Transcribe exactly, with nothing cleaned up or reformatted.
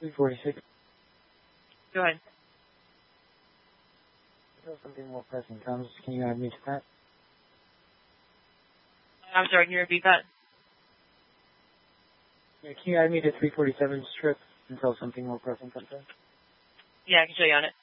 three forty-six. Go ahead. Until something more pressing comes, can you add me to that? I'm sorry, can you repeat that? Yeah, can you add me to three forty-seven strip until something more pressing comes in? Yeah, I can show you on it.